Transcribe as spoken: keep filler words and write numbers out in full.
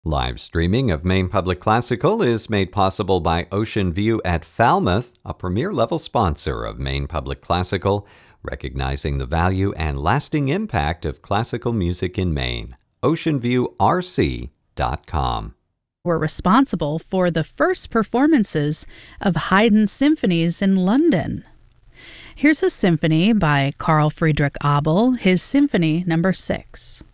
Live streaming of Maine Public Classical is made possible by Ocean View at Falmouth, a premier-level sponsor of Maine Public Classical, recognizing the value and lasting impact of classical music in Maine. ocean view r c dot com. Were responsible for the first performances of Haydn's symphonies in London. Here's a symphony by Carl Friedrich Abel, his Symphony Number Six.